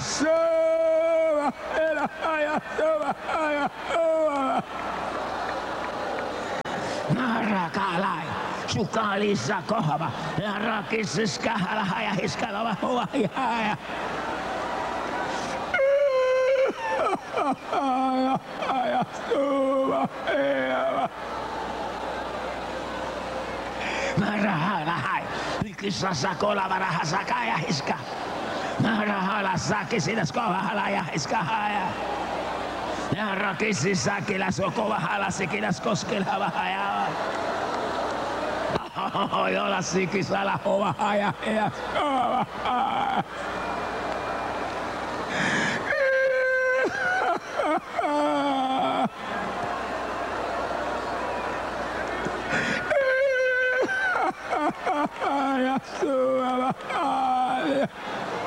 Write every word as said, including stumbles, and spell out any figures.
soba, ela haya soba, haya soba. Narakalai, sukalisa kohava, narakisiskahala haya hiskalava haya haya. Haya haya soba, haya. Marahala hai, ikisasa kola barahasa kaya hiska. Narahala saki sidaskova halaya hiska haya. Narakisi saki la sokova hala sikilas koskela bahaya. Yola sikisala hova haya haya. Ya